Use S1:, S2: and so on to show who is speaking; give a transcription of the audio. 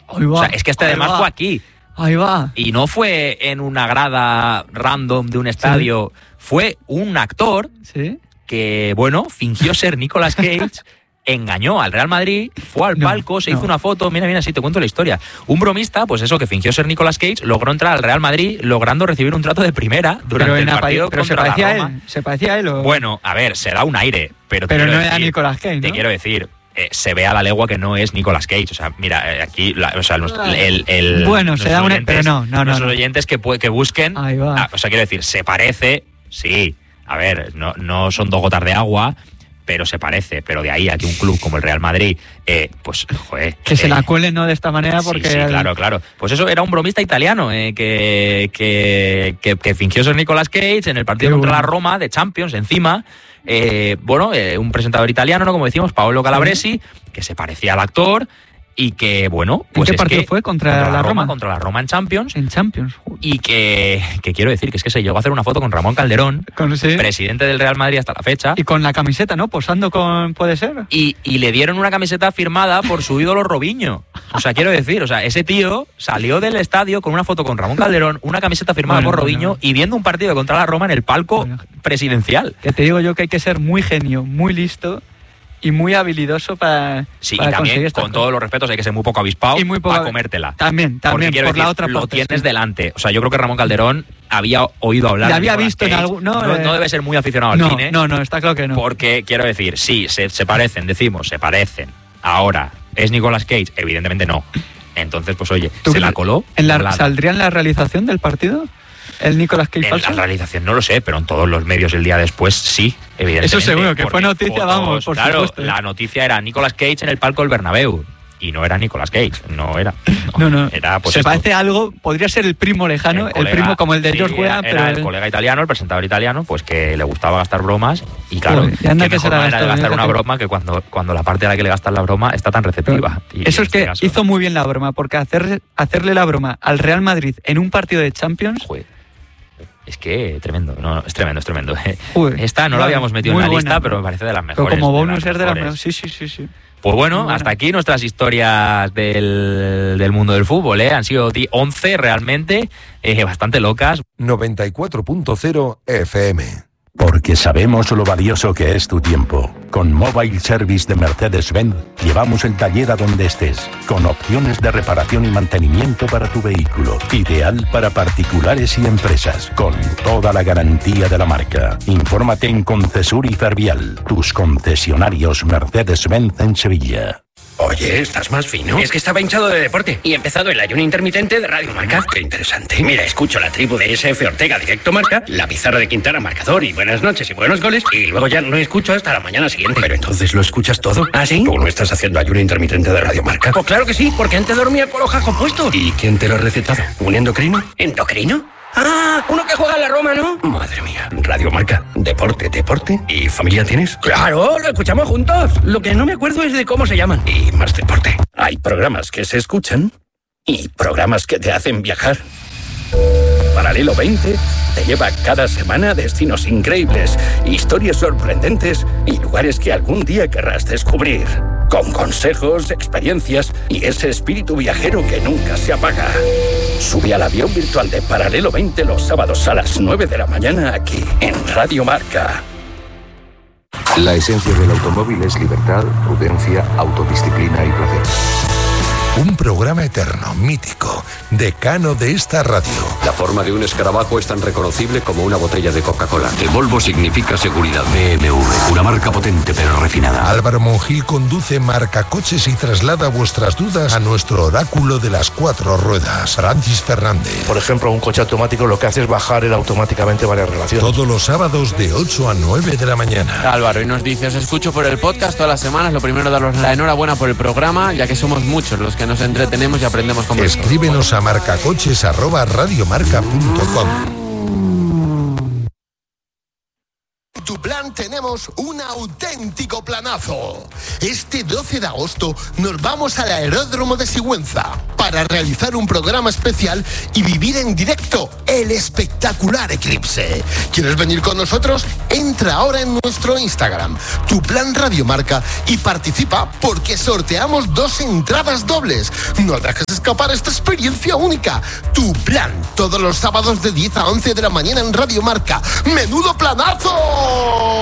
S1: O sea, es que además fue aquí.
S2: Ahí va.
S1: Y no fue en una grada random de un estadio. Sí. Fue un actor que, bueno, fingió ser Nicolas Cage, engañó al Real Madrid, fue al palco, se hizo una foto. Mira, sí, te cuento la historia. Un bromista, pues eso, que fingió ser Nicolas Cage, logró entrar al Real Madrid, logrando recibir un trato de primera durante el partido contra la Roma.
S2: ¿Se parecía a él?
S1: Bueno, a ver, se da un aire, pero
S2: no era Nicolas Cage, ¿no?
S1: Te quiero decir... se ve a la legua que no es Nicolas Cage. O sea, mira, aquí,
S2: bueno, se da un... Pero
S1: nuestros oyentes que busquen...
S2: Ahí va.
S1: O sea, quiero decir, se parece, sí. A ver, no son 2 gotas de agua, pero se parece. Pero de ahí a que un club como el Real Madrid, pues, joder...
S2: Que se la cuelen, ¿no?, de esta manera, porque...
S1: Sí, claro. Pues eso era un bromista italiano, que fingió ser Nicolas Cage en el partido contra la Roma, de Champions, encima... un presentador italiano, ¿no?, como decimos, Paolo Calabresi, que se parecía al actor y que, bueno...
S2: Pues ¿en qué partido fue? ¿Contra la Roma?
S1: Contra la Roma en Champions.
S2: En Champions.
S1: Y que quiero decir que es que se llegó a hacer una foto con Ramón Calderón, presidente del Real Madrid hasta la fecha.
S2: Y con la camiseta, ¿no? Posando con... ¿Puede ser?
S1: Y le dieron una camiseta firmada por su ídolo Robinho. O sea, quiero decir, ese tío salió del estadio con una foto con Ramón Calderón, una camiseta firmada por Robinho y viendo un partido contra la Roma en el palco presidencial.
S2: Que te digo yo que hay que ser muy genio, muy listo y muy habilidoso para
S1: y también, con todos los respetos, hay que ser muy poco avispado para comértela.
S2: También,
S1: porque quiero
S2: por
S1: decir,
S2: la otra parte.
S1: Lo tienes delante. O sea, yo creo que Ramón Calderón había oído hablar.
S2: Le había visto en algún...
S1: No debe ser muy aficionado al cine.
S2: No, está claro que no.
S1: Porque, quiero decir, sí, se parecen, se parecen. Ahora, ¿es Nicolas Cage? Evidentemente no. Entonces, pues oye, se la coló.
S2: ¿Saldría en la realización del partido el Nicolas Cage falso?
S1: En la realización no lo sé, pero en todos los medios el día después sí, evidentemente.
S2: Eso seguro, que fue noticia, vamos, por supuesto.
S1: La noticia era Nicolas Cage en el palco del Bernabéu. Y no era Nicolas Cage, no era.
S2: No.
S1: Era, pues,
S2: se parece a algo, podría ser el primo lejano, el primo como el de George Weah, pero...
S1: Era el colega italiano, el presentador italiano, pues que le gustaba gastar bromas. Y claro,
S2: qué mejor
S1: manera de gastar una broma que cuando la parte a la que le gastas la broma está tan receptiva.
S2: Eso es que hizo muy bien la broma, porque hacerle la broma al Real Madrid en un partido de Champions...
S1: Joder. Es que tremendo, es tremendo. Esta no la habíamos metido en la lista, pero me parece de las mejores.
S2: Pero como bonus es de las mejores. Sí.
S1: Pues bueno, hasta aquí nuestras historias del mundo del fútbol, ¿eh? Han sido 11 realmente, bastante locas.
S3: 94.0 FM.
S4: Porque sabemos lo valioso que es tu tiempo. Con Mobile Service de Mercedes-Benz llevamos el taller a donde estés, con opciones de reparación y mantenimiento para tu vehículo. Ideal para particulares y empresas, con toda la garantía de la marca. Infórmate en Concesur y Fervial, tus concesionarios Mercedes-Benz en Sevilla.
S5: Oye, ¿estás más fino? Es que estaba hinchado de deporte y he empezado el ayuno intermitente de Radio Marca. Qué interesante. Mira, escucho la tribu de SF Ortega Directo Marca, la pizarra de Quintana Marcador y buenas noches y buenos goles, y luego ya no escucho hasta la mañana siguiente. Pero entonces lo escuchas todo. ¿Ah, sí? ¿Tú no estás haciendo ayuno intermitente de Radio Marca? Pues claro que sí, porque antes dormía con los jajos puestos. ¿Y quién te lo ha recetado? ¿Un endocrino? ¿Endocrino? ¡Ah! Uno que juega en la Roma, ¿no? Madre mía. Radio Marca. Deporte. ¿Y familia tienes? ¡Claro! ¡Lo escuchamos juntos! Lo que no me acuerdo es de cómo se llaman. Y más deporte. Hay programas que se escuchan y programas que te hacen viajar. Paralelo 20 te lleva cada semana a destinos increíbles, historias sorprendentes y lugares que algún día querrás descubrir. Con consejos, experiencias y ese espíritu viajero que nunca se apaga. Sube al avión virtual de Paralelo 20 los sábados a las 9 de la mañana aquí, en Radio Marca.
S6: La esencia del automóvil es libertad, prudencia, autodisciplina y placer.
S3: Un programa eterno, mítico, decano de esta radio.
S7: La forma de un escarabajo es tan reconocible como una botella de Coca-Cola. El Volvo significa seguridad. BMW, una marca potente pero refinada.
S3: Álvaro Monjil conduce Marcacoches y traslada vuestras dudas a nuestro oráculo de las 4 ruedas, Francis Fernández.
S8: Por ejemplo, un coche automático lo que hace es bajar automáticamente varias relaciones.
S3: Todos los sábados de 8 a 9 de la mañana.
S9: Álvaro, y nos dice, os escucho por el podcast todas las semanas. Lo primero, daros la enhorabuena por el programa, ya que somos muchos los que nos entretenemos y aprendemos con vosotros.
S3: Escríbenos a marcacoches@radiomarca.com. Tu plan tenemos un auténtico planazo. Este 12 de agosto nos vamos al aeródromo de Sigüenza.
S10: para realizar un programa especial y vivir en directo el espectacular eclipse. ¿Quieres venir con nosotros? Entra ahora en nuestro Instagram, Tu Plan Radio Marca, y participa porque sorteamos 2 entradas dobles. No dejes escapar esta experiencia única. Tu Plan, todos los sábados de 10 a 11 de la mañana en Radio Marca. ¡Menudo planazo!